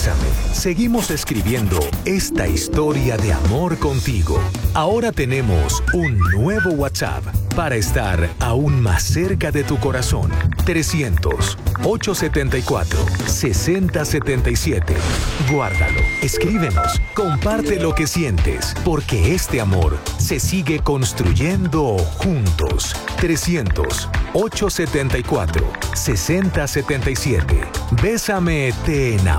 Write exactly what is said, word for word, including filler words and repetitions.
Bésame, seguimos escribiendo esta historia de amor contigo. Ahora tenemos un nuevo WhatsApp para estar aún más cerca de tu corazón. trescientos, ochocientos setenta y cuatro, sesenta setenta y siete. Guárdalo, escríbenos, comparte lo que sientes, porque este amor se sigue construyendo juntos. trescientos, ochocientos setenta y cuatro, sesenta setenta y siete. Bésame, te enamoro.